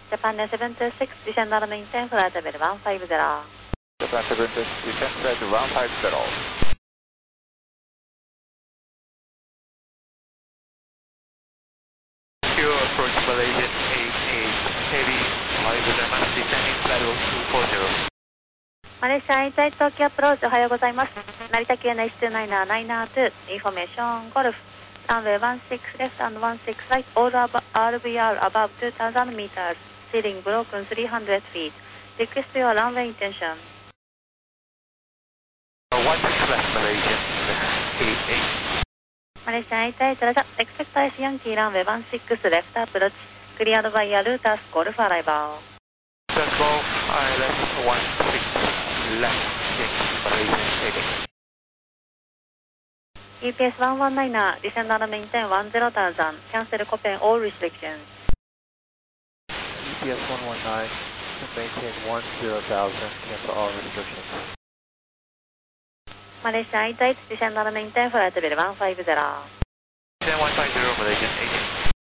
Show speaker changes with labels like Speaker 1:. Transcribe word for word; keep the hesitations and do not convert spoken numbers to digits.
Speaker 1: Japan seven two six, descend on maintain flight level one five zero.
Speaker 2: Japan seven two six, descend flight one five zero.
Speaker 3: Q approach Malaysian eight eight, heavy, おはようございます。descending flight two four zero.
Speaker 1: マレーシアインタイ東京アプローチおはようございます。成田県 エイチツーナインナインナーツー、インフォメーションゴルフ。Runway one six left and one six right, all R B R above two thousand meters, ceiling broken three hundred feet. Request your runway intention.
Speaker 3: one six left Malaysian eight eight.
Speaker 1: マレーシアインタイトラジャ、expect I C Yankee runway one six left approach, cleared by your Lotus Golf arrival.
Speaker 3: Successful, I left one six left, Malaysian eight eight.
Speaker 1: E P S one one nine er, descend and maintain one zero thousand, cancel Copen all restrictions.
Speaker 2: E P S one one nine, maintain one zero thousand, cancel all restrictions.
Speaker 1: マレーシアインタイdescend and maintain flight level one five zero.
Speaker 3: descend one five zero, Malaysian eight eight.